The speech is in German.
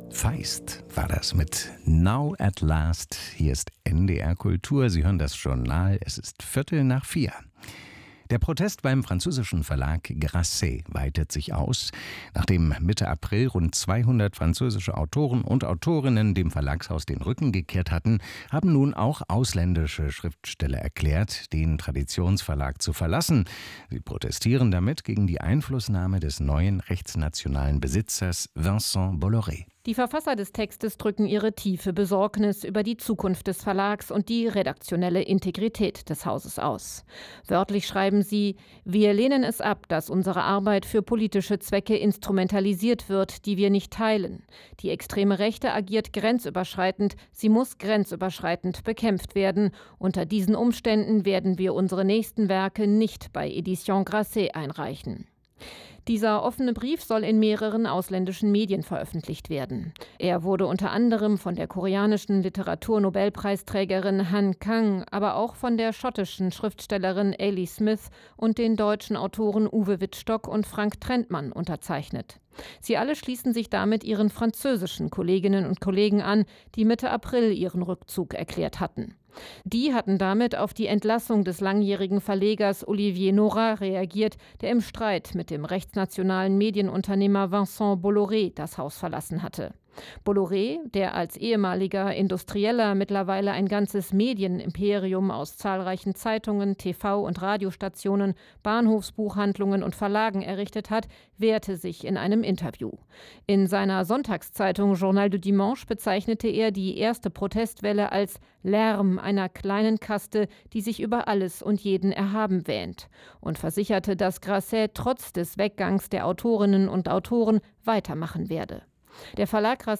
Feist war das mit Now at Last. Hier ist NDR Kultur. Sie hören das Journal. Es ist 3:45. Der Protest beim französischen Verlag Grasset weitet sich aus. Nachdem Mitte April rund 200 französische Autoren und Autorinnen dem Verlagshaus den Rücken gekehrt hatten, haben nun auch ausländische Schriftsteller erklärt, den Traditionsverlag zu verlassen. Sie protestieren damit gegen die Einflussnahme des neuen rechtsnationalen Besitzers Vincent Bolloré. Die Verfasser des Textes drücken ihre tiefe Besorgnis über die Zukunft des Verlags und die redaktionelle Integrität des Hauses aus. Wörtlich schreiben sie: Wir lehnen es ab, dass unsere Arbeit für politische Zwecke instrumentalisiert wird, die wir nicht teilen. Die extreme Rechte agiert grenzüberschreitend, sie muss grenzüberschreitend bekämpft werden. Unter diesen Umständen werden wir unsere nächsten Werke nicht bei Edition Grasset einreichen. Dieser offene Brief soll in mehreren ausländischen Medien veröffentlicht werden. Er wurde unter anderem von der koreanischen Literaturnobelpreisträgerin Han Kang, aber auch von der schottischen Schriftstellerin Ailey Smith und den deutschen Autoren Uwe Wittstock und Frank Trentmann unterzeichnet. Sie alle schließen sich damit ihren französischen Kolleginnen und Kollegen an, die Mitte April ihren Rückzug erklärt hatten. Die hatten damit auf die Entlassung des langjährigen Verlegers Olivier Nora reagiert, der im Streit mit dem rechtsnationalen Medienunternehmer Vincent Bolloré das Haus verlassen hatte. Bolloré, der als ehemaliger Industrieller mittlerweile ein ganzes Medienimperium aus zahlreichen Zeitungen, TV- und Radiostationen, Bahnhofsbuchhandlungen und Verlagen errichtet hat, wehrte sich in einem Interview. In seiner Sonntagszeitung Journal du Dimanche bezeichnete er die erste Protestwelle als Lärm einer kleinen Kaste, die sich über alles und jeden erhaben wähnt, und versicherte, dass Grasset trotz des Weggangs der Autorinnen und Autoren weitermachen werde. Der Verlag